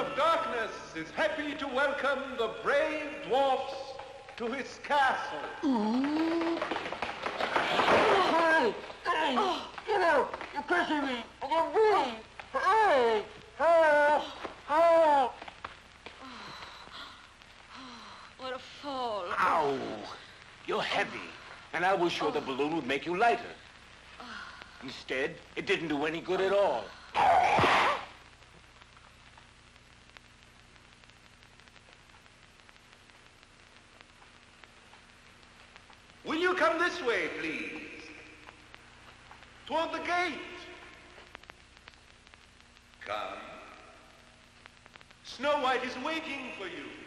of Darkness is happy to welcome the brave dwarfs to his castle. Hey! Hey! Get out! You're pushing me! I can't breathe! Hey! Help! Help! What a fall. Ow! You're heavy, and I was sure the balloon would make you lighter. Instead, it didn't do any good at all. Will you come this way, please? Toward the gate. Come. Snow White is waiting for you.